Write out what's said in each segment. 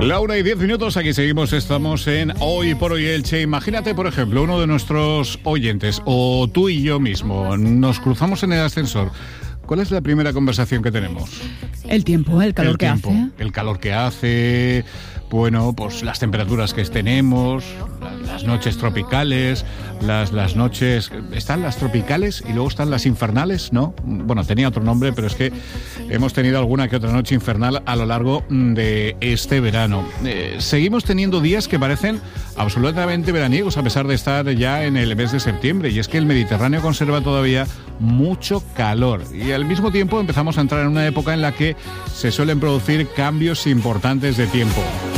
La 1:10, aquí seguimos, estamos en Hoy por Hoy Elche. Imagínate, por ejemplo, uno de nuestros oyentes, o tú y yo mismo, nos cruzamos en el ascensor. ¿Cuál es la primera conversación que tenemos? El tiempo, el calor que hace. El calor que hace, bueno, pues las temperaturas que tenemos, las noches tropicales, las noches... Están las tropicales y luego están las infernales, ¿no? Bueno, tenía otro nombre, pero es que hemos tenido alguna que otra noche infernal a lo largo de este verano. Seguimos teniendo días que parecen absolutamente veraniegos a pesar de estar ya en el mes de septiembre, y es que el Mediterráneo conserva todavía mucho calor y al mismo tiempo empezamos a entrar en una época en la que se suelen producir cambios importantes de tiempo.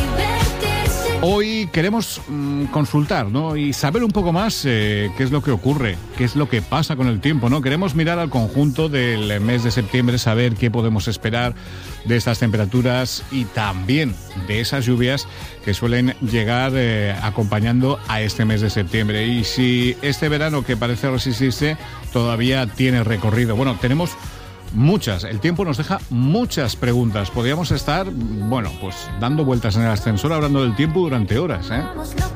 Hoy queremos consultar, ¿no? Y saber un poco más qué es lo que ocurre, qué es lo que pasa con el tiempo, ¿no? Queremos mirar al conjunto del mes de septiembre, saber qué podemos esperar de estas temperaturas y también de esas lluvias que suelen llegar acompañando a este mes de septiembre. Y si este verano que parece resistirse todavía tiene recorrido. Bueno, tenemos muchas. El tiempo nos deja muchas preguntas. Podríamos estar, bueno, pues dando vueltas en el ascensor hablando del tiempo durante horas, ¿eh?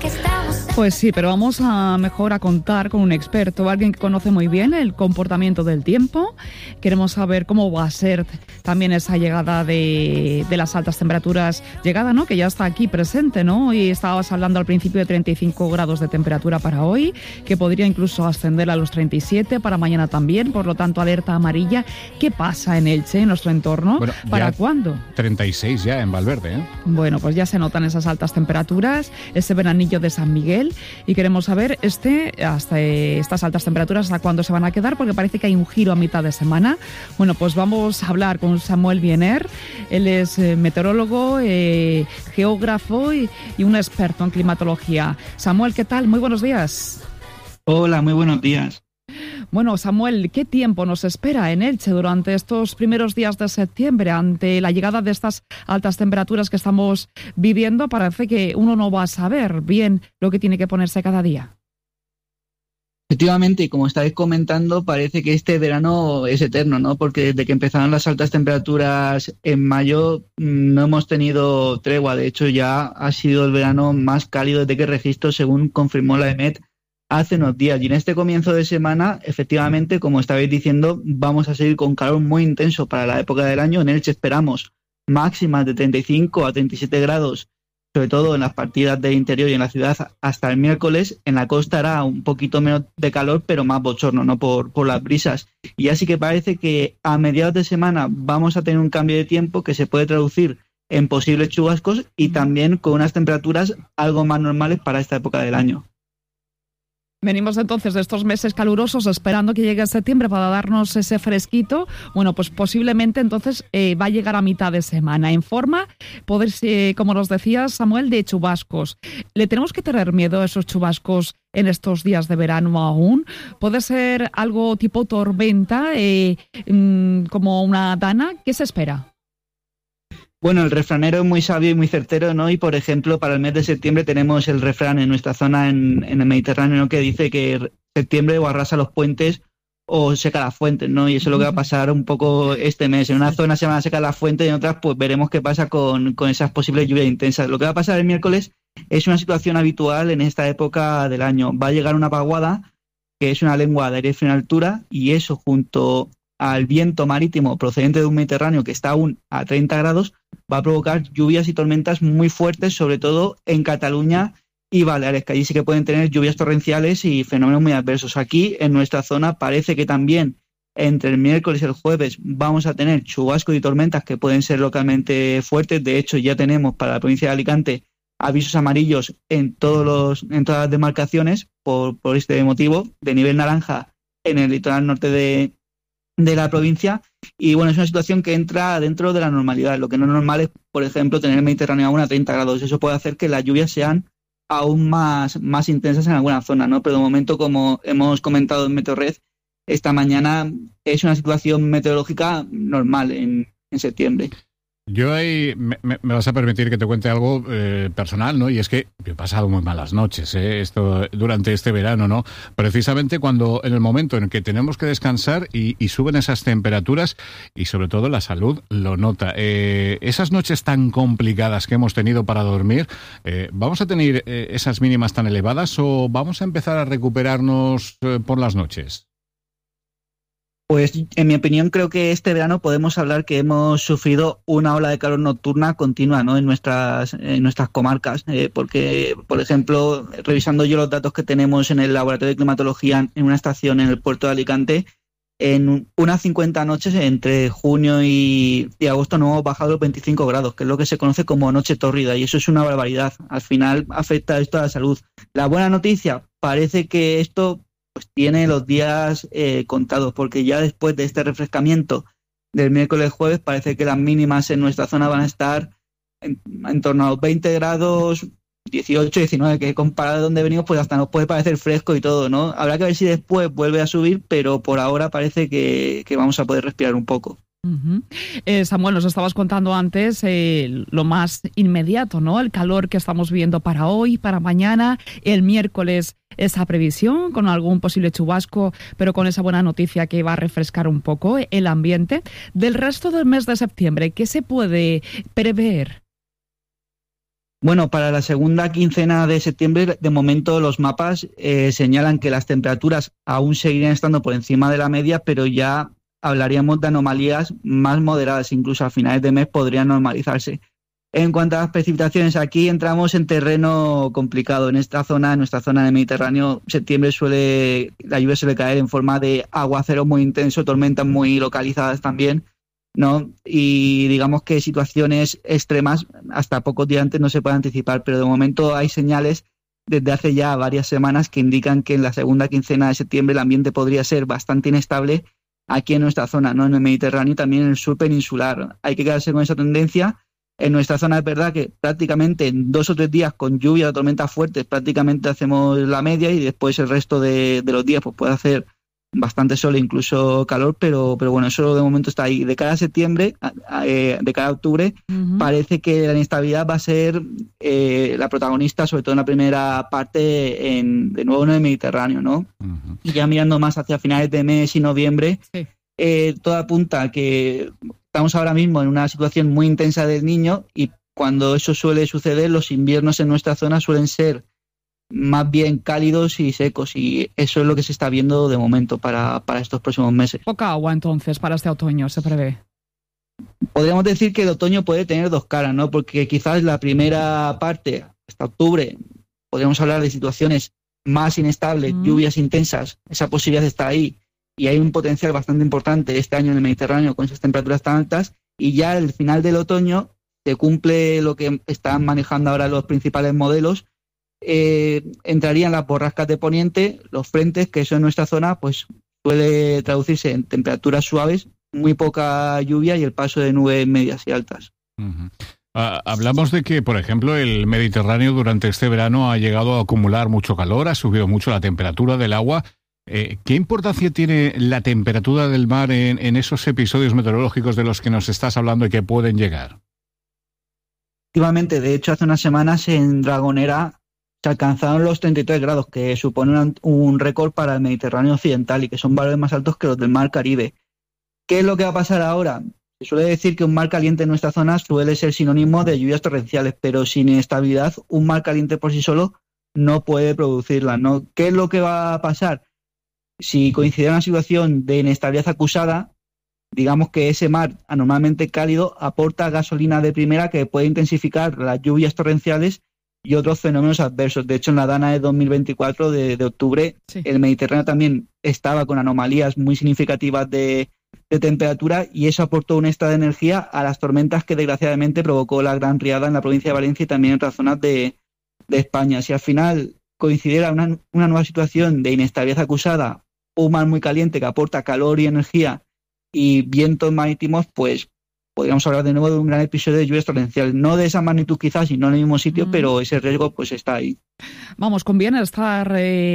Pues sí, pero vamos mejor a contar con un experto, alguien que conoce muy bien el comportamiento del tiempo. Queremos saber cómo va a ser también esa llegada de las altas temperaturas, llegada, ¿no? Que ya está aquí presente, ¿no? Y estabas hablando al principio de 35 grados de temperatura para hoy, que podría incluso ascender a los 37 para mañana también, por lo tanto alerta amarilla. ¿Qué pasa en Elche, en nuestro entorno? Bueno, ¿para cuándo? 36 ya en Valverde, ¿eh? Bueno, pues ya se notan esas altas temperaturas, ese veranillo de San Miguel, y queremos saber hasta estas altas temperaturas hasta cuándo se van a quedar, porque parece que hay un giro a mitad de semana. Bueno, pues vamos a hablar con Samuel Biener. Él es meteorólogo, geógrafo y un experto en climatología. Samuel, ¿qué tal? Muy buenos días. Hola, muy buenos días. Bueno, Samuel, ¿qué tiempo nos espera en Elche durante estos primeros días de septiembre ante la llegada de estas altas temperaturas que estamos viviendo? Parece que uno no va a saber bien lo que tiene que ponerse cada día. Efectivamente, y como estáis comentando, parece que este verano es eterno, ¿no? Porque desde que empezaron las altas temperaturas en mayo no hemos tenido tregua. De hecho, ya ha sido el verano más cálido desde que registro, según confirmó la EMET hace unos días. Y en este comienzo de semana, efectivamente, como estabais diciendo, vamos a seguir con calor muy intenso para la época del año. En Elche esperamos máximas de 35 a 37 grados, sobre todo en las partidas del interior y en la ciudad, hasta el miércoles. En la costa hará un poquito menos de calor, pero más bochorno, ¿no? Por las brisas. Y así que parece que a mediados de semana vamos a tener un cambio de tiempo que se puede traducir en posibles chubascos y también con unas temperaturas algo más normales para esta época del año. Venimos entonces de estos meses calurosos esperando que llegue septiembre para darnos ese fresquito. Bueno, pues posiblemente entonces va a llegar a mitad de semana en forma, como nos decías, Samuel, de chubascos. ¿Le tenemos que tener miedo a esos chubascos en estos días de verano aún? ¿Puede ser algo tipo tormenta, como una dana? ¿Qué se espera? Bueno, el refranero es muy sabio y muy certero, ¿no? Y, por ejemplo, para el mes de septiembre tenemos el refrán en nuestra zona en el Mediterráneo, ¿no? Que dice que septiembre o arrasa los puentes o seca las fuentes, ¿no? Y eso es lo que va a pasar un poco este mes. En una zona se van a secar las fuentes y en otras pues veremos qué pasa con esas posibles lluvias intensas. Lo que va a pasar el miércoles es una situación habitual en esta época del año. Va a llegar una vaguada, que es una lengua de aire frío en altura, y eso junto al viento marítimo procedente de un Mediterráneo que está aún a 30 grados, va a provocar lluvias y tormentas muy fuertes, sobre todo en Cataluña y Baleares, que allí sí que pueden tener lluvias torrenciales y fenómenos muy adversos. Aquí, en nuestra zona, parece que también entre el miércoles y el jueves vamos a tener chubascos y tormentas que pueden ser localmente fuertes. De hecho, ya tenemos para la provincia de Alicante avisos amarillos en todas las demarcaciones por este motivo, de nivel naranja en el litoral norte de la provincia. Y bueno, es una situación que entra dentro de la normalidad. Lo que no es normal es, por ejemplo, tener el Mediterráneo aún a 30 grados. Eso puede hacer que las lluvias sean aún más intensas en alguna zona, ¿no? Pero de momento, como hemos comentado en Meteorred esta mañana, es una situación meteorológica normal en septiembre. Yo ahí me vas a permitir que te cuente algo personal, ¿no? Y es que yo he pasado muy malas noches, esto durante este verano, ¿no? Precisamente cuando en el momento en que tenemos que descansar y suben esas temperaturas y sobre todo la salud lo nota. Esas noches tan complicadas que hemos tenido para dormir, ¿vamos a tener esas mínimas tan elevadas o vamos a empezar a recuperarnos por las noches? Pues en mi opinión creo que este verano podemos hablar que hemos sufrido una ola de calor nocturna continua, ¿no? en nuestras comarcas, porque, por ejemplo, revisando yo los datos que tenemos en el laboratorio de climatología en una estación en el puerto de Alicante, en unas 50 noches entre junio y agosto no hemos bajado los 25 grados, que es lo que se conoce como noche tórrida, y eso es una barbaridad. Al final afecta esto a la salud. La buena noticia, parece que esto pues tiene los días contados, porque ya después de este refrescamiento del miércoles jueves parece que las mínimas en nuestra zona van a estar en torno a los 20 grados, 18, 19, que comparado de donde venimos pues hasta nos puede parecer fresco y todo, ¿no? Habrá que ver si después vuelve a subir, pero por ahora parece que vamos a poder respirar un poco. Uh-huh. Samuel, nos estabas contando antes lo más inmediato, ¿no? El calor que estamos viendo para hoy, para mañana, el miércoles esa previsión con algún posible chubasco, pero con esa buena noticia que va a refrescar un poco el ambiente. Del resto del mes de septiembre, ¿qué se puede prever? Bueno, para la segunda quincena de septiembre, de momento los mapas señalan que las temperaturas aún seguirían estando por encima de la media, pero ya hablaríamos de anomalías más moderadas, incluso a finales de mes podrían normalizarse. En cuanto a las precipitaciones, aquí entramos en terreno complicado. En nuestra zona del Mediterráneo, septiembre la lluvia suele caer en forma de aguacero muy intenso, tormentas muy localizadas también, ¿no? Y digamos que situaciones extremas hasta pocos días antes no se pueden anticipar, pero de momento hay señales desde hace ya varias semanas que indican que en la segunda quincena de septiembre el ambiente podría ser bastante inestable aquí en nuestra zona, ¿no? En el Mediterráneo y también en el sur peninsular. Hay que quedarse con esa tendencia. En nuestra zona es verdad que prácticamente en 2 o 3 días con lluvia o tormentas fuertes prácticamente hacemos la media y después el resto de los días pues puede hacer bastante sol e incluso calor, pero bueno, eso de momento está ahí. De cara a septiembre, de cara a octubre, parece que la inestabilidad va a ser la protagonista, sobre todo en la primera parte, de nuevo en el Mediterráneo, ¿no? Y ya mirando más hacia finales de mes y noviembre, todo apunta a que estamos ahora mismo en una situación muy intensa del Niño y cuando eso suele suceder, los inviernos en nuestra zona suelen ser más bien cálidos y secos, y eso es lo que se está viendo de momento para estos próximos meses. Poca agua entonces para este otoño se prevé. Podríamos decir que el otoño puede tener dos caras, ¿no? Porque quizás la primera parte, hasta octubre, podríamos hablar de situaciones más inestables, lluvias intensas, esa posibilidad está ahí, y hay un potencial bastante importante este año en el Mediterráneo con esas temperaturas tan altas, y ya al final del otoño se cumple lo que están manejando ahora los principales modelos. Entrarían las borrascas de poniente, los frentes, que eso en nuestra zona pues suele traducirse en temperaturas suaves, muy poca lluvia y el paso de nubes medias y altas. Hablamos de que, por ejemplo, el Mediterráneo durante este verano ha llegado a acumular mucho calor, ha subido mucho la temperatura del agua. ¿Qué importancia tiene la temperatura del mar en esos episodios meteorológicos de los que nos estás hablando y que pueden llegar? Efectivamente, de hecho, hace unas semanas en Dragonera se alcanzaron los 33 grados, que suponen un récord para el Mediterráneo occidental y que son valores más altos que los del mar Caribe. ¿Qué es lo que va a pasar ahora? Se suele decir que un mar caliente en nuestra zona suele ser sinónimo de lluvias torrenciales, pero sin inestabilidad un mar caliente por sí solo no puede producirla, ¿no? ¿Qué es lo que va a pasar? Si coincide una situación de inestabilidad acusada, digamos que ese mar anormalmente cálido aporta gasolina de primera que puede intensificar las lluvias torrenciales y otros fenómenos adversos. De hecho, en la Dana de 2024 de octubre, el Mediterráneo también estaba con anomalías muy significativas de temperatura y eso aportó un extra de energía a las tormentas que desgraciadamente provocó la gran riada en la provincia de Valencia y también en otras zonas de España. Si al final coincidiera una nueva situación de inestabilidad acusada, un mar muy caliente que aporta calor y energía y vientos marítimos, pues podríamos hablar de nuevo de un gran episodio de lluvias torrenciales. No de esa magnitud quizás y no en el mismo sitio, pero ese riesgo pues está ahí. Vamos, conviene estar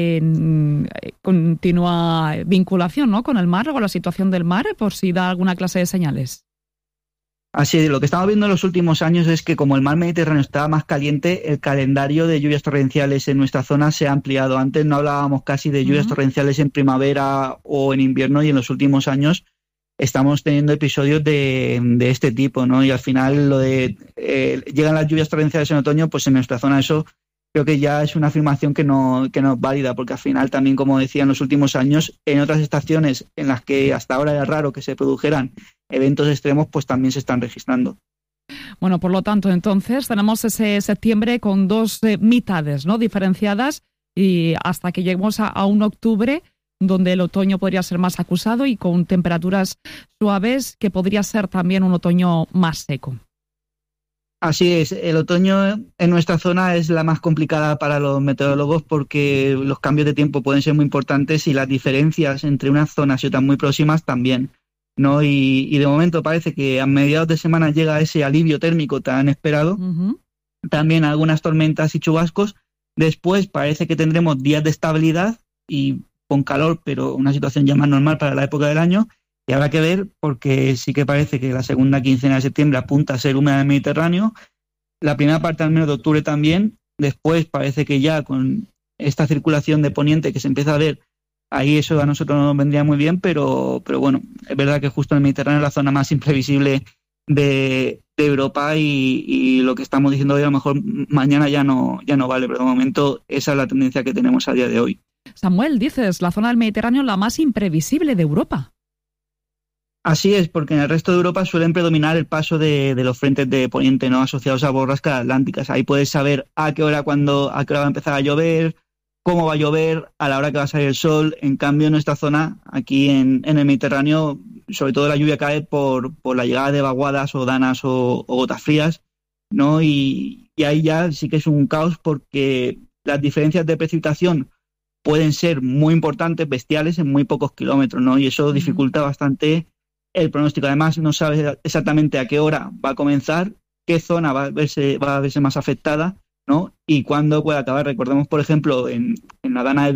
en continua vinculación, ¿no?, con el mar o con la situación del mar por si da alguna clase de señales. Así es, lo que estamos viendo en los últimos años es que como el mar Mediterráneo está más caliente, el calendario de lluvias torrenciales en nuestra zona se ha ampliado. Antes no hablábamos casi de lluvias torrenciales en primavera o en invierno, y en los últimos años estamos teniendo episodios de este tipo, ¿no? Y al final llegan las lluvias torrenciales en otoño, pues en nuestra zona eso creo que ya es una afirmación que no es válida, porque al final también, como decía, en los últimos años, en otras estaciones en las que hasta ahora era raro que se produjeran eventos extremos, pues también se están registrando. Bueno, por lo tanto, entonces tenemos ese septiembre con dos mitades, ¿no?, diferenciadas, y hasta que lleguemos a un octubre donde el otoño podría ser más acusado y con temperaturas suaves, que podría ser también un otoño más seco. Así es, el otoño en nuestra zona es la más complicada para los meteorólogos porque los cambios de tiempo pueden ser muy importantes y las diferencias entre unas zonas y otras muy próximas también, ¿no? Y de momento parece que a mediados de semana llega ese alivio térmico tan esperado, también algunas tormentas y chubascos. Después parece que tendremos días de estabilidad y con calor, pero una situación ya más normal para la época del año. Y habrá que ver, porque sí que parece que la segunda quincena de septiembre apunta a ser húmeda en el Mediterráneo, la primera parte al menos de octubre también. Después parece que ya con esta circulación de poniente que se empieza a ver, ahí eso a nosotros no nos vendría muy bien, pero bueno, es verdad que justo en el Mediterráneo es la zona más imprevisible de Europa, y lo que estamos diciendo hoy a lo mejor mañana ya no vale, pero de momento esa es la tendencia que tenemos a día de hoy. Samuel, dices, la zona del Mediterráneo la más imprevisible de Europa. Así es, porque en el resto de Europa suelen predominar el paso de los frentes de poniente, ¿no?, asociados a borrascas atlánticas. Ahí puedes saber a qué hora va a empezar a llover, cómo va a llover, a la hora que va a salir el sol. En cambio, en nuestra zona, aquí en el Mediterráneo, sobre todo la lluvia cae por la llegada de vaguadas o danas o gotas frías, ¿no? Y ahí ya sí que es un caos, porque las diferencias de precipitación pueden ser muy importantes, bestiales, en muy pocos kilómetros, ¿no? Y eso dificulta bastante el pronóstico. Además, no sabes exactamente a qué hora va a comenzar, qué zona va a verse más afectada, ¿no? Y cuándo puede acabar. Recordemos, por ejemplo, en la dana de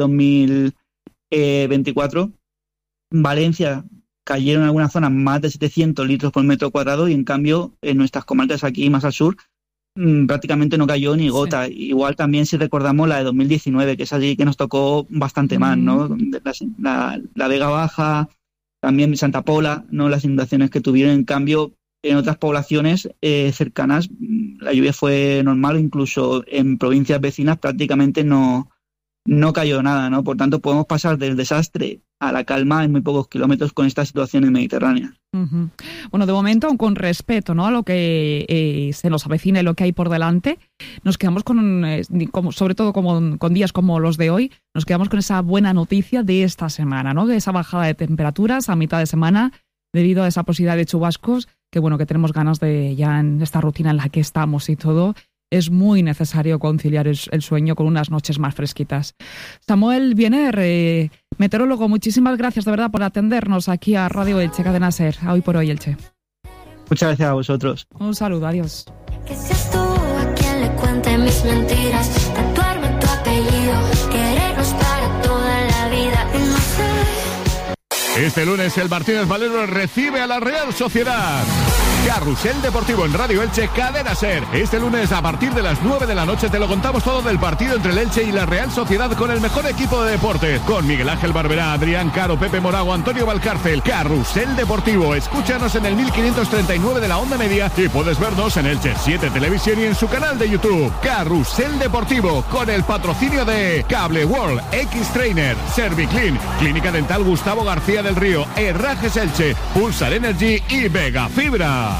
2024, en Valencia cayeron en algunas zonas más de 700 litros por metro cuadrado, y en cambio en nuestras comarcas aquí más al sur prácticamente no cayó ni gota. Sí. Igual también, si recordamos, la de 2019, que es allí que nos tocó bastante más, ¿no? La Vega Baja, también Santa Pola, ¿no?, las inundaciones que tuvieron. En cambio, en otras poblaciones cercanas la lluvia fue normal, incluso en provincias vecinas prácticamente no cayó nada, ¿no? Por tanto, podemos pasar del desastre a la calma en muy pocos kilómetros con esta situación en Mediterránea. Bueno, de momento, con respeto, ¿no?, a lo que se nos avecina y lo que hay por delante, nos quedamos sobre todo con días como los de hoy, nos quedamos con esa buena noticia de esta semana, ¿no?, de esa bajada de temperaturas a mitad de semana debido a esa posibilidad de chubascos, que bueno, que tenemos ganas de ya en esta rutina en la que estamos y todo. Es muy necesario conciliar el sueño con unas noches más fresquitas. Samuel Biener, meteorólogo, muchísimas gracias de verdad por atendernos aquí a Radio Elche, Cadena SER, a Hoy por Hoy Elche. Muchas gracias a vosotros. Un saludo, adiós. Que seas tú a quien le cuente mis mentiras, tatuarme tu apellido, querernos para toda la vida. Y no sé. Este lunes el Martínez Valero recibe a la Real Sociedad. Carrusel Deportivo en Radio Elche, Cadena SER. Este lunes a partir de las 9 de la noche te lo contamos todo del partido entre el Elche y la Real Sociedad con el mejor equipo de deportes. Con Miguel Ángel Barberá, Adrián Caro, Pepe Morago, Antonio Valcárcel. Carrusel Deportivo. Escúchanos en el 1539 de la onda media y puedes vernos en Elche 7 Televisión y en su canal de YouTube. Carrusel Deportivo con el patrocinio de Cable World, X-Trainer, Serviclean, Clínica Dental Gustavo García del Río, Herrajes Elche, Pulsar Energy y Vega Fibra.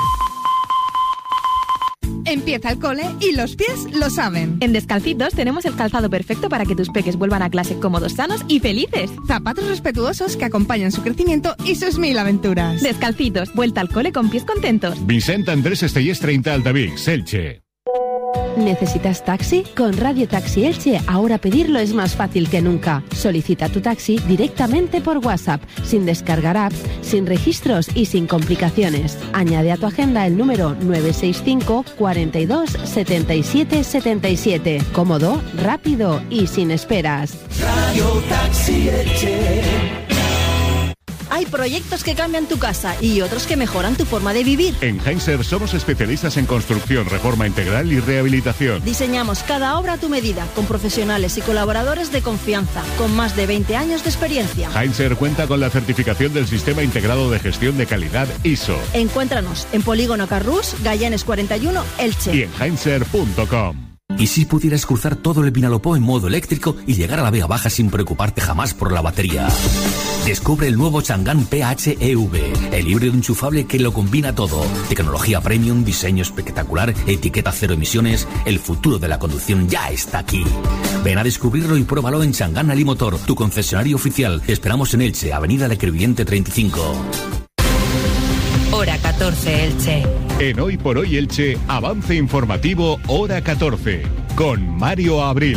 Empieza el cole y los pies lo saben. En Descalcitos tenemos el calzado perfecto para que tus peques vuelvan a clase cómodos, sanos y felices. Zapatos respetuosos que acompañan su crecimiento y sus 1000 aventuras. Descalcitos, vuelta al cole con pies contentos. Vicente Andrés Estellés 30 Altavix, Elche. ¿Necesitas taxi? Con Radio Taxi Elche ahora pedirlo es más fácil que nunca. Solicita tu taxi directamente por WhatsApp, sin descargar apps, sin registros y sin complicaciones. Añade a tu agenda el número 965 42 77 77. Cómodo, rápido y sin esperas. Radio Taxi Elche. Hay proyectos que cambian tu casa y otros que mejoran tu forma de vivir. En Heinzer somos especialistas en construcción, reforma integral y rehabilitación. Diseñamos cada obra a tu medida, con profesionales y colaboradores de confianza, con más de 20 años de experiencia. Heinzer cuenta con la certificación del Sistema Integrado de Gestión de Calidad ISO. Encuéntranos en Polígono Carrús, Gallanes 41, Elche. Y en heinzer.com. ¿Y si pudieras cruzar todo el Vinalopó en modo eléctrico y llegar a la Vega Baja sin preocuparte jamás por la batería? Descubre el nuevo Chang'an PHEV, el híbrido enchufable que lo combina todo. Tecnología premium, diseño espectacular, etiqueta cero emisiones. El futuro de la conducción ya está aquí. Ven a descubrirlo y pruébalo en Chang'an Alimotor, tu concesionario oficial. Te esperamos en Elche, Avenida La Crevillente 35. Hora 14 Elche. En Hoy por Hoy Elche, avance informativo Hora 14, con Mario Abril.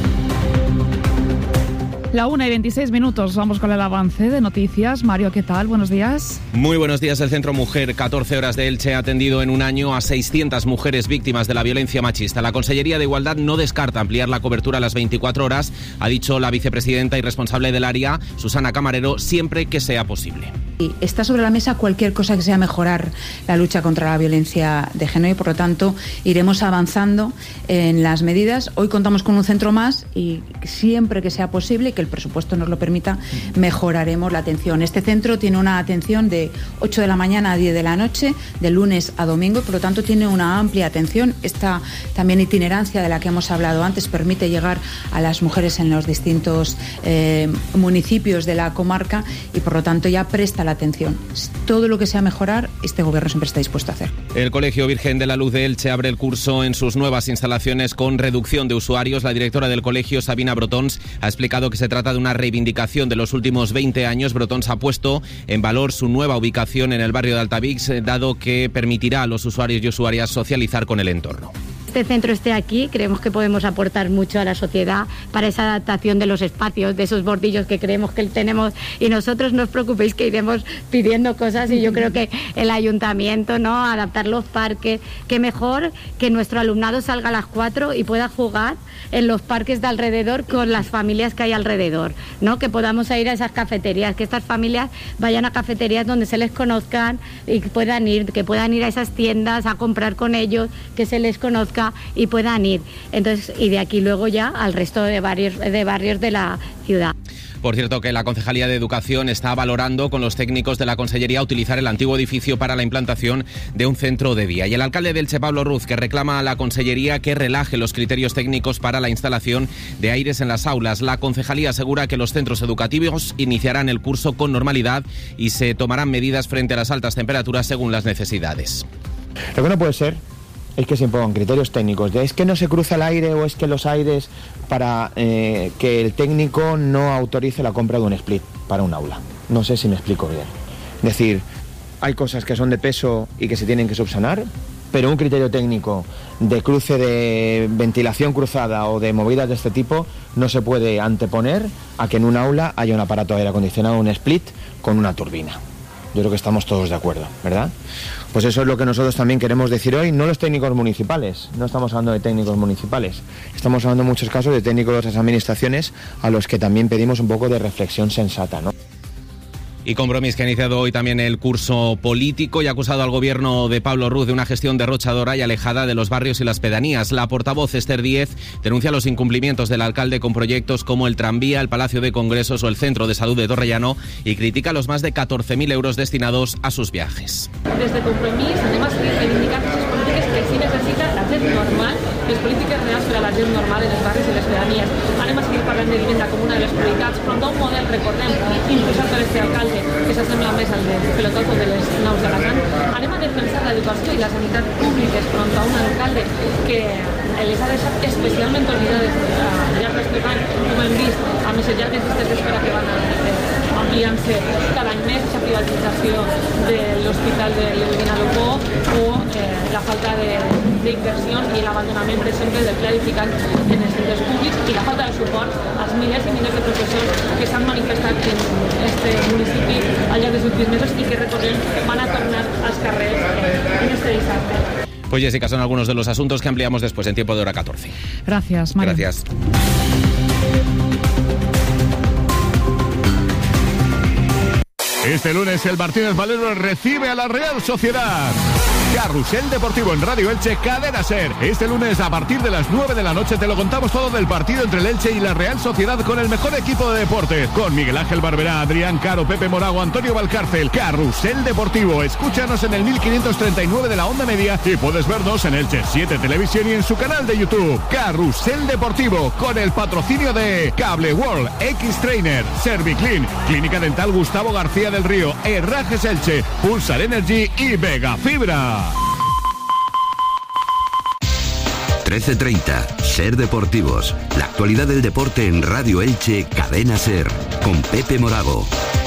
La 1:26, vamos con el avance de noticias. Mario, ¿qué tal? Buenos días. Muy buenos días. El Centro Mujer 14 Horas de Elche ha atendido en un año a 600 mujeres víctimas de la violencia machista. La Consellería de Igualdad no descarta ampliar la cobertura a las 24 horas, ha dicho la vicepresidenta y responsable del área, Susana Camarero, siempre que sea posible. Está sobre la mesa cualquier cosa que sea mejorar la lucha contra la violencia de género y, por lo tanto, iremos avanzando en las medidas. Hoy contamos con un centro más y siempre que sea posible, que el presupuesto nos lo permita, mejoraremos la atención. Este centro tiene una atención de 8 de la mañana a 10 de la noche, de lunes a domingo, y por lo tanto tiene una amplia atención. Esta también itinerancia de la que hemos hablado antes permite llegar a las mujeres en los distintos municipios de la comarca y, por lo tanto, ya presta la atención. Todo lo que sea mejorar, este gobierno siempre está dispuesto a hacer. El Colegio Virgen de la Luz de Elche abre el curso en sus nuevas instalaciones con reducción de usuarios. La directora del colegio, Sabina Brotons, ha explicado que se trata de una reivindicación de los últimos 20 años. Brotons ha puesto en valor su nueva ubicación en el barrio de Altavix, dado que permitirá a los usuarios y usuarias socializar con el entorno. Este centro esté aquí, creemos que podemos aportar mucho a la sociedad para esa adaptación de los espacios, de esos bordillos que creemos que tenemos, y nosotros no os preocupéis que iremos pidiendo cosas, y yo creo que el ayuntamiento, ¿no?, adaptar los parques, que mejor que nuestro alumnado salga a las 4 y pueda jugar en los parques de alrededor con las familias que hay alrededor, ¿no?, que podamos ir a esas cafeterías, que estas familias vayan a cafeterías donde se les conozcan y que puedan ir a esas tiendas a comprar con ellos, que se les conozca y puedan ir. Entonces, y de aquí luego ya al resto de barrios de la ciudad. Por cierto, que la Concejalía de Educación está valorando con los técnicos de la Consellería utilizar el antiguo edificio para la implantación de un centro de día. Y el alcalde de Elche, Pablo Ruz, que reclama a la Consellería que relaje los criterios técnicos para la instalación de aires en las aulas. La Concejalía asegura que los centros educativos iniciarán el curso con normalidad y se tomarán medidas frente a las altas temperaturas según las necesidades. Lo que no puede ser es que se impongan criterios técnicos de es que no se cruza el aire o es que los aires, para que el técnico no autorice la compra de un split para un aula. No sé si me explico bien. Es decir, hay cosas que son de peso y que se tienen que subsanar, pero un criterio técnico de cruce de ventilación cruzada o de movidas de este tipo no se puede anteponer a que en un aula haya un aparato de aire acondicionado, un split con una turbina. Yo creo que estamos todos de acuerdo, ¿verdad? Pues eso es lo que nosotros también queremos decir hoy, no los técnicos municipales, no estamos hablando de técnicos municipales, estamos hablando en muchos casos de técnicos de otras administraciones a los que también pedimos un poco de reflexión sensata, ¿no? Y Compromís, que ha iniciado hoy también el curso político y ha acusado al gobierno de Pablo Ruz de una gestión derrochadora y alejada de los barrios y las pedanías. La portavoz Esther Díez denuncia los incumplimientos del alcalde con proyectos como el tranvía, el Palacio de Congresos o el Centro de Salud de Torrellano y critica los más de 14.000 euros destinados a sus viajes. Des de Compromís anem a seguir reivindicant aquestes polítiques que sí necessita la gent normal, les polítiques reals per a la gent normal en els barris i les pedanies. Anem a seguir parlant de vivenda com una de les prioritats, però d'un model, recordem, impulsat per este alcalde, que s'assembla més al de pelotazo de les naus d'Alacant. Anem a defensar l'educació i la sanitat públiques front a un alcalde que les ha deixat especialment oblidades al llarg d'aquest any, com hem vist, amb les llargues llistes d'espera que van ampliant-se cada any més, la privatització de l'Hospital del Vinalopó o la falta d'inversió i l'abandonament, per exemple, del pla edificant en els centres públics i la falta de suport als milers i milers de professors que s'han manifestat en este municipi al llarg dels últims mesos i que, recordem, van a tornar als carrers en este dissabte. Pues Jessica, son algunos de los asuntos que ampliamos después en Tiempo de Hora 14. Gracias, Mario. Gracias. Este lunes el Martínez Valero recibe a la Real Sociedad. Carrusel Deportivo en Radio Elche, Cadena SER. Este lunes a partir de las 9 de la noche te lo contamos todo del partido entre el Elche y la Real Sociedad con el mejor equipo de deportes. Con Miguel Ángel Barberá, Adrián Caro, Pepe Morago, Antonio Valcárcel. Carrusel Deportivo. Escúchanos en el 1539 de la onda media y puedes vernos en Elche 7 Televisión y en su canal de YouTube. Carrusel Deportivo con el patrocinio de Cable World, X-Trainer, Serviclean, Clínica Dental Gustavo García del Río, Herrajes Elche, Pulsar Energy y Vega Fibra. 13:30, SER Deportivos. La actualidad del deporte en Radio Elche, Cadena SER, con Pepe Morago.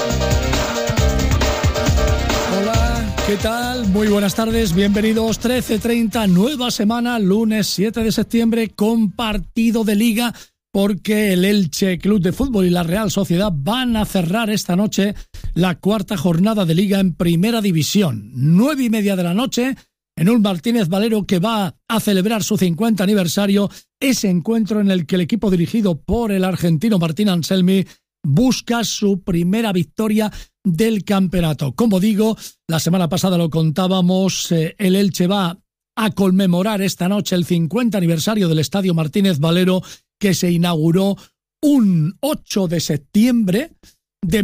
Hola, ¿qué tal? Muy buenas tardes, bienvenidos. 13:30, nueva semana, lunes 7 de septiembre, con partido de Liga, porque el Elche Club de Fútbol y la Real Sociedad van a cerrar esta noche la cuarta jornada de Liga en Primera División. 9:30 de la noche, en un Martínez Valero que va a celebrar su 50 aniversario, ese encuentro en el que el equipo dirigido por el argentino Martín Anselmi busca su primera victoria del campeonato. Como digo, la semana pasada lo contábamos, el Elche va a conmemorar esta noche el 50 aniversario del Estadio Martínez Valero, que se inauguró un 8 de septiembre de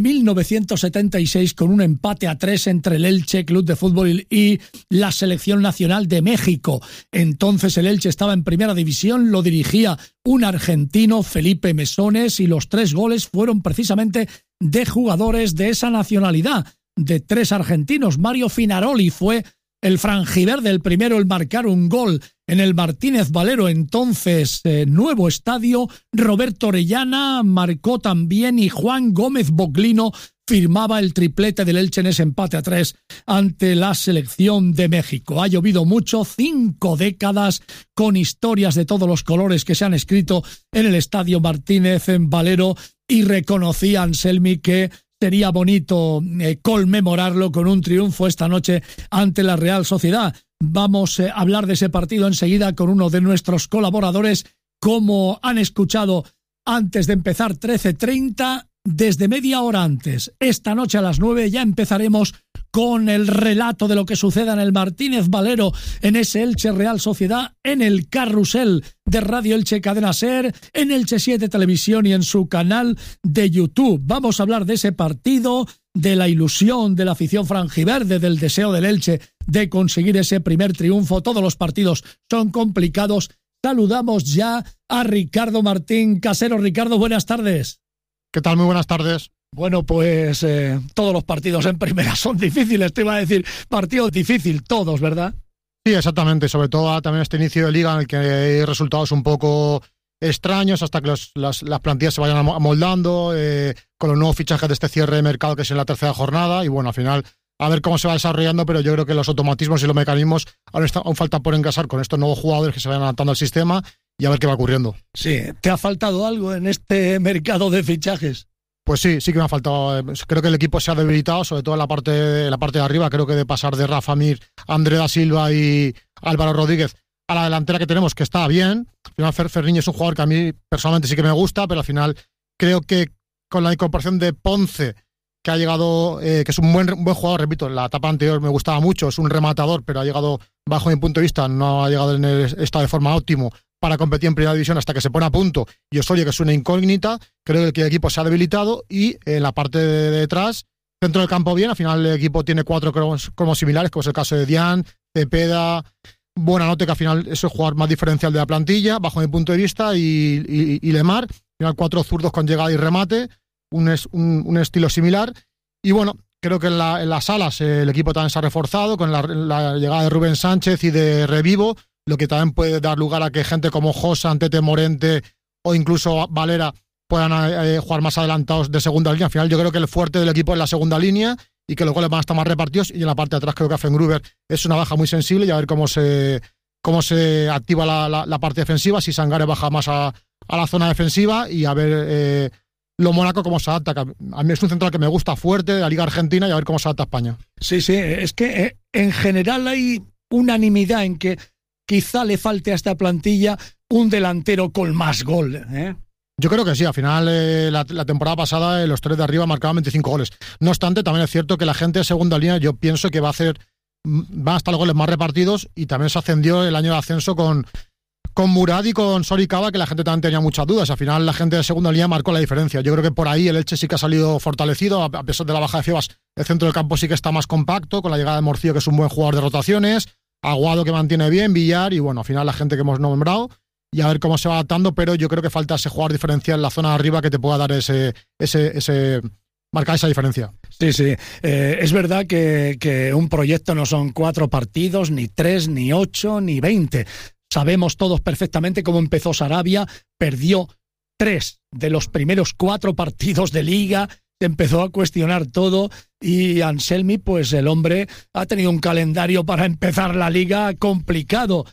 1976 con un empate a 3 entre el Elche Club de Fútbol y la Selección Nacional de México. Entonces el Elche estaba en Primera División, lo dirigía un argentino, Felipe Mesones, y los 3 goles fueron precisamente de jugadores de esa nacionalidad, de 3 argentinos. Mario Finaroli fue el franjiverde, el primero en marcar un gol en el Martínez Valero, entonces nuevo estadio. Roberto Orellana marcó también y Juan Gómez Boclino firmaba el triplete del Elche en ese empate a 3 ante la Selección de México. Ha llovido mucho, 5 décadas con historias de todos los colores que se han escrito en el Estadio Martínez Valero, y reconocía Anselmi que sería bonito conmemorarlo con un triunfo esta noche ante la Real Sociedad. Vamos a hablar de ese partido enseguida con uno de nuestros colaboradores. Como han escuchado antes de empezar, 13:30, desde media hora antes, esta noche a las 9 ya empezaremos con el relato de lo que suceda en el Martínez Valero, en ese Elche Real Sociedad, en el Carrusel de Radio Elche Cadena SER, en Elche 7 Televisión y en su canal de YouTube. Vamos a hablar de ese partido, de la ilusión de la afición franjiverde, del deseo del Elche de conseguir ese primer triunfo. Todos los partidos son complicados. Saludamos ya a Ricardo Martín Casero. Ricardo, buenas tardes. ¿Qué tal? Muy buenas tardes. Bueno, pues todos los partidos en primera son difíciles, te iba a decir, partido difícil, todos, ¿verdad? Sí, exactamente, sobre todo también este inicio de liga en el que hay resultados un poco extraños hasta que las plantillas se vayan amoldando, con los nuevos fichajes de este cierre de mercado que es en la tercera jornada, y bueno, al final a ver cómo se va desarrollando, pero yo creo que los automatismos y los mecanismos aún falta por engrasar con estos nuevos jugadores que se vayan adaptando al sistema y a ver qué va ocurriendo. Sí, ¿te ha faltado algo en este mercado de fichajes? Pues sí que me ha faltado. Creo que el equipo se ha debilitado, sobre todo en la parte de arriba. Creo que de pasar de Rafa Mir, André da Silva y Álvaro Rodríguez a la delantera que tenemos, que está bien. Al final Ferriño es un jugador que a mí personalmente sí que me gusta, pero al final creo que con la incorporación de Ponce, que ha llegado, que es un buen jugador, repito, en la etapa anterior me gustaba mucho, es un rematador, pero ha llegado, bajo mi punto de vista, no ha llegado en el estado de forma óptimo para competir en Primera División hasta que se pone a punto, y Osorio, que es una incógnita. Creo que el equipo se ha debilitado, y en la parte de detrás, centro del campo bien, al final el equipo tiene 4 cromos similares, como es el caso de Dian, Cepeda, Buenanote, que al final es el jugador más diferencial de la plantilla, bajo mi punto de vista, y Lemar, al final 4 zurdos con llegada y remate, un estilo similar. Y bueno, creo que en las alas el equipo también se ha reforzado con la llegada de Rubén Sánchez y de Revivo, lo que también puede dar lugar a que gente como Josa, Antete Morente o incluso Valera puedan jugar más adelantados de segunda línea. Al final yo creo que el fuerte del equipo es la segunda línea y que los goles van a estar más repartidos, y en la parte de atrás creo que Affengruber es una baja muy sensible, y a ver cómo se activa la parte defensiva, si Sangare baja más a la zona defensiva, y a ver lo Mónaco cómo se adapta. A mí es un central que me gusta fuerte de la Liga Argentina, y a ver cómo se adapta a España. Sí, es que en general hay unanimidad en que quizá le falte a esta plantilla un delantero con más gol, ¿eh? Yo creo que sí, al final la temporada pasada los 3 de arriba marcaban 25 goles. No obstante, también es cierto que la gente de segunda línea yo pienso que va a estar los goles más repartidos, y también se ascendió el año de ascenso con Murad y con Soricaba, que la gente también tenía muchas dudas. Al final la gente de segunda línea marcó la diferencia. Yo creo que por ahí el Elche sí que ha salido fortalecido, a pesar de la baja de Febas. El centro del campo sí que está más compacto, con la llegada de Morcillo, que es un buen jugador de rotaciones, Aguado, que mantiene bien, Villar, y bueno, al final la gente que hemos nombrado, y a ver cómo se va adaptando, pero yo creo que falta ese jugador diferencial en la zona de arriba que te pueda dar marcar esa diferencia. Sí. Es verdad que un proyecto no son 4 partidos, ni 3, ni 8, ni 20. Sabemos todos perfectamente cómo empezó Sarabia, perdió 3 de los primeros 4 partidos de Liga, se empezó a cuestionar todo, y Anselmi, pues el hombre ha tenido un calendario para empezar la Liga complicado.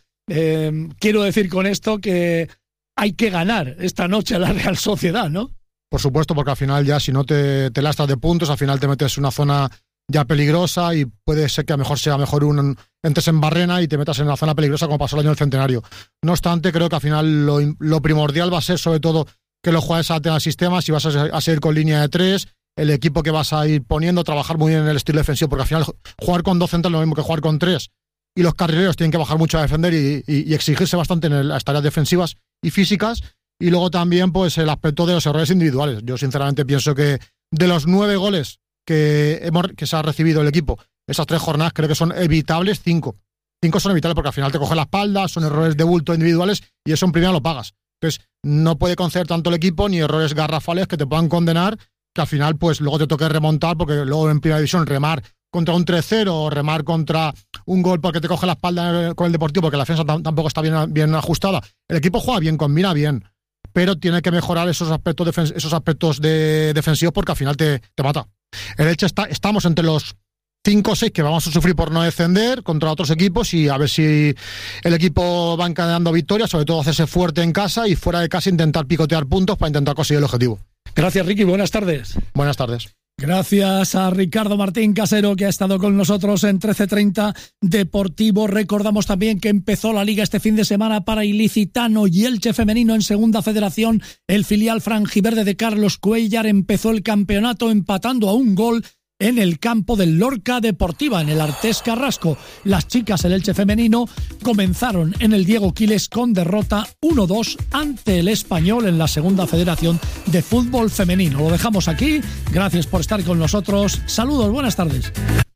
Quiero decir con esto que hay que ganar esta noche a la Real Sociedad, ¿no? Por supuesto, porque al final ya si no te lastras de puntos, al final te metes en una zona ya peligrosa, y puede ser que a lo mejor sea mejor entres en barrena y te metas en la zona peligrosa como pasó el año del Centenario. No obstante, creo que al final lo primordial va a ser sobre todo que los jugadores adapten al sistema, si vas a seguir con línea de 3, el equipo que vas a ir poniendo, trabajar muy bien en el estilo defensivo, porque al final jugar con 2 centrales es lo mismo que jugar con 3, y los carrileros tienen que bajar mucho a defender y exigirse bastante en las tareas defensivas y físicas. Y luego también pues el aspecto de los errores individuales. Yo sinceramente pienso que de los 9 goles que se ha recibido el equipo esas 3 jornadas, creo que son evitables 5. 5 son evitables porque al final te coge la espalda, son errores de bulto individuales, y eso en primera lo pagas. Entonces no puede conceder tanto el equipo ni errores garrafales que te puedan condenar, que al final pues luego te toque remontar, porque luego en primera división remar contra un 3-0 o remar contra un gol porque te coge la espalda con el Deportivo, porque la defensa tampoco está bien ajustada. El equipo juega bien, combina bien, pero tiene que mejorar esos aspectos defensivos, porque al final te mata. El Elche estamos entre los 5 o 6 que vamos a sufrir por no descender contra otros equipos, y a ver si el equipo va encadenando victorias, sobre todo hacerse fuerte en casa, y fuera de casa intentar picotear puntos para intentar conseguir el objetivo. Gracias, Ricky, buenas tardes. Buenas tardes. Gracias a Ricardo Martín Casero, que ha estado con nosotros en 13:30 Deportivo. Recordamos también que empezó la Liga este fin de semana para Ilicitano y Elche femenino en Segunda Federación. El filial franjiverde de Carlos Cuéllar empezó el campeonato empatando a 1 gol en el campo del Lorca Deportiva, en el Artés Carrasco. Las chicas, el Elche femenino, comenzaron en el Diego Quiles con derrota 1-2 ante el Español en la Segunda Federación de Fútbol Femenino. Lo dejamos aquí. Gracias por estar con nosotros. Saludos, buenas tardes.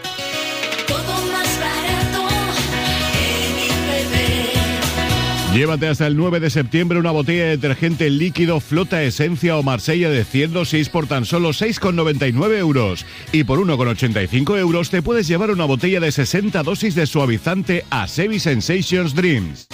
Llévate hasta el 9 de septiembre una botella de detergente líquido Flota Esencia o Marsella de 100 dosis por tan solo 6,99 euros. Y por 1,85 euros te puedes llevar una botella de 60 dosis de suavizante Asevi Sensations Dreams.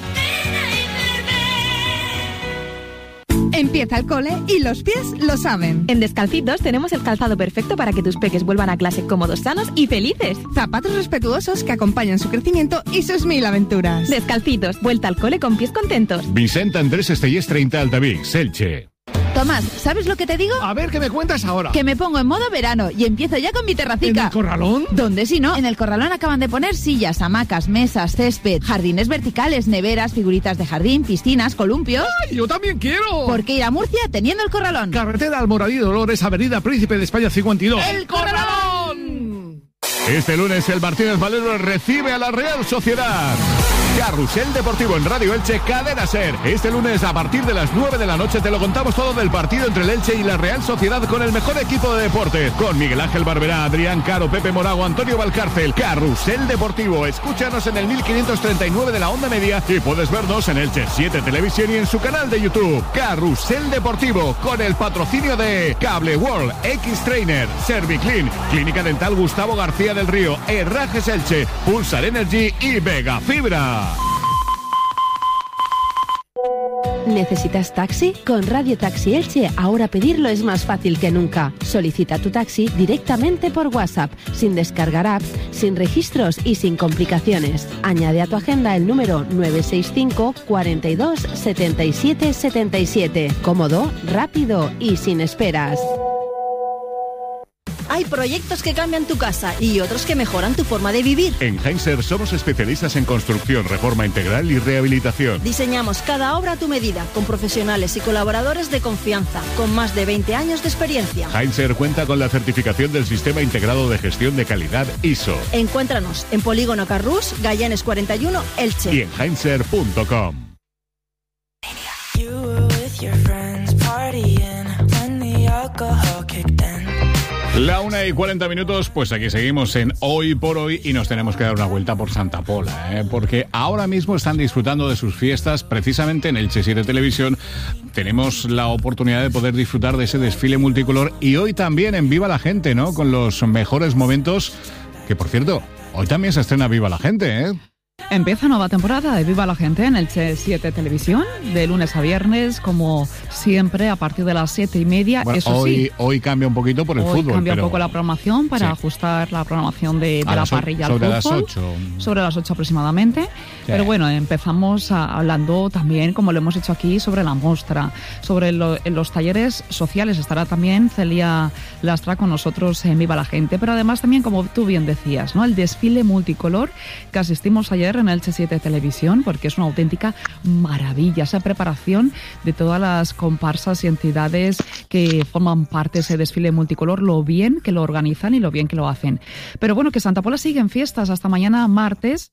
Empieza el cole y los pies lo saben. En Descalcitos tenemos el calzado perfecto para que tus peques vuelvan a clase cómodos, sanos y felices. Zapatos respetuosos que acompañan su crecimiento y sus 1000 aventuras. Descalcitos, vuelta al cole con pies contentos. Vicente Andrés Estellés 30 Altavix, Elche. Tomás, ¿sabes lo que te digo? A ver, ¿qué me cuentas ahora? Que me pongo en modo verano y empiezo ya con mi terracica. ¿En el Corralón? ¿Dónde si no? En el Corralón acaban de poner sillas, hamacas, mesas, césped, jardines verticales, neveras, figuritas de jardín, piscinas, columpios. ¡Ay, yo también quiero! ¿Por qué ir a Murcia teniendo el Corralón? Carretera Almoradí Dolores, Avenida Príncipe de España 52. ¡El Corralón! Este lunes el Martínez Valero recibe a la Real Sociedad. Carrusel Deportivo en Radio Elche, Cadena Ser. Este lunes a partir de las 9 de la noche te lo contamos todo del partido entre el Elche y la Real Sociedad con el mejor equipo de deportes. Con Miguel Ángel Barberá, Adrián Caro, Pepe Morago, Antonio Valcárcel. Carrusel Deportivo. Escúchanos en el 1539 de la onda media y puedes vernos en Elche 7 Televisión y en su canal de YouTube. Carrusel Deportivo con el patrocinio de Cable World, X-Trainer, Serviclean, Clínica Dental Gustavo García del Río, Herrajes Elche, Pulsar Energy y Vega Fibra. ¿Necesitas taxi? Con Radio Taxi Elche ahora pedirlo es más fácil que nunca. Solicita tu taxi directamente por WhatsApp, sin descargar apps, sin registros y sin complicaciones. Añade a tu agenda el número 965 42 77 77. Cómodo, rápido y sin esperas. Hay proyectos que cambian tu casa y otros que mejoran tu forma de vivir. En Heinzer somos especialistas en construcción, reforma integral y rehabilitación. Diseñamos cada obra a tu medida, con profesionales y colaboradores de confianza, con más de 20 años de experiencia. Heinzer cuenta con la certificación del Sistema Integrado de Gestión de Calidad ISO. Encuéntranos en Polígono Carrús, Gallanes 41, Elche. Y en heinzer.com. La 1:40, pues aquí seguimos en Hoy por Hoy y nos tenemos que dar una vuelta por Santa Pola, porque ahora mismo están disfrutando de sus fiestas precisamente en Elche 7 Televisión. Tenemos la oportunidad de poder disfrutar de ese desfile multicolor y hoy también en Viva la Gente, ¿no? Con los mejores momentos, que por cierto, hoy también se estrena Viva la Gente, ¿eh? Empieza nueva temporada de Viva la Gente en Elche 7 Televisión, de lunes a viernes, como siempre, a partir de las 7:30. Bueno, eso sí, hoy cambia un poquito por el hoy fútbol. Cambia pero... un poco la programación para sí. ajustar la programación de la parrilla al sobre fútbol. Las 8. Sobre las 8 aproximadamente. Sí. Pero bueno, empezamos hablando también, como lo hemos hecho aquí, sobre la muestra, sobre en los talleres sociales. Estará también Celia Lastra con nosotros en Viva la Gente. Pero además también, como tú bien decías, ¿no? El desfile multicolor que asistimos ayer en Elche 7 Televisión, porque es una auténtica maravilla esa preparación de todas las comparsas y entidades que forman parte de ese desfile multicolor, lo bien que lo organizan y lo bien que lo hacen. Pero bueno, que Santa Pola sigue en fiestas hasta mañana martes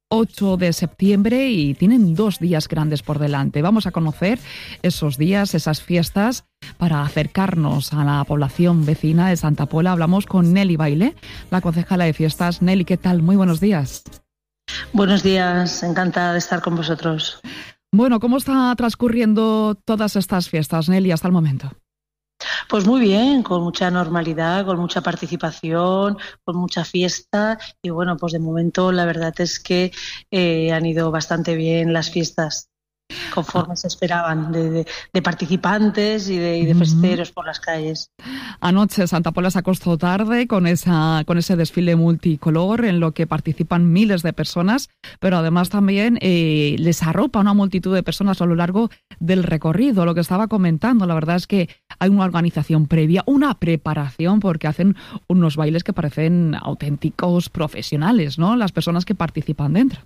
8 de septiembre y tienen 2 días grandes por delante. Vamos a conocer esos días, esas fiestas, para acercarnos a la población vecina de Santa Pola. Hablamos con Nelly Baile, la concejala de fiestas. Nelly, ¿qué tal? Muy buenos días. Buenos días, encantada de estar con vosotros. Bueno, ¿cómo está transcurriendo todas estas fiestas, Nelly, hasta el momento? Pues muy bien, con mucha normalidad, con mucha participación, con mucha fiesta y bueno, pues de momento la verdad es que han ido bastante bien las fiestas, conforme se esperaban, de participantes y de festeros por las calles. Anoche Santa Pola se acostó tarde con ese desfile multicolor en lo que participan miles de personas, pero además también les arropa una multitud de personas a lo largo del recorrido. Lo que estaba comentando, la verdad es que hay una organización previa, una preparación, porque hacen unos bailes que parecen auténticos profesionales, ¿no? Las personas que participan dentro.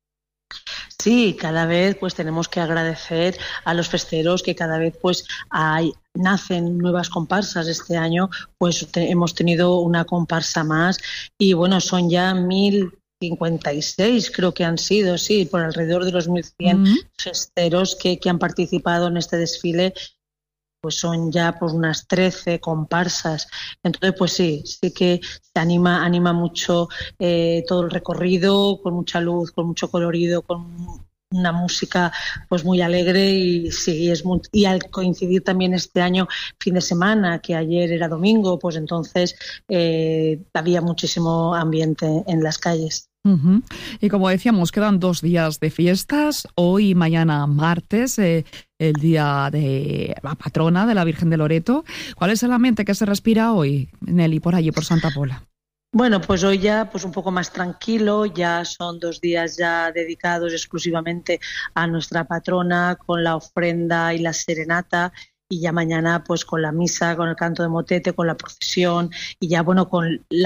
Sí, cada vez pues tenemos que agradecer a los festeros que cada vez pues nacen nuevas comparsas. Este año pues hemos tenido una comparsa más y bueno, son ya 1056 creo que han sido, sí, por alrededor de los 1100 festeros que han participado en este desfile. Pues son ya pues unas 13 comparsas. Entonces, pues sí que se anima mucho todo el recorrido, con mucha luz, con mucho colorido, con una música pues muy alegre y sí, y al coincidir también este año fin de semana, que ayer era domingo, pues entonces había muchísimo ambiente en las calles. Uh-huh. Y como decíamos, quedan 2 días de fiestas, hoy y mañana martes, el día de la patrona de la Virgen de Loreto. ¿Cuál es el ambiente que se respira hoy, Nelly, por allí, por Santa Pola? Bueno, pues hoy ya pues un poco más tranquilo, ya son 2 días ya dedicados exclusivamente a nuestra patrona, con la ofrenda y la serenata, y ya mañana pues con la misa, con el canto de motete, con la procesión y ya bueno con la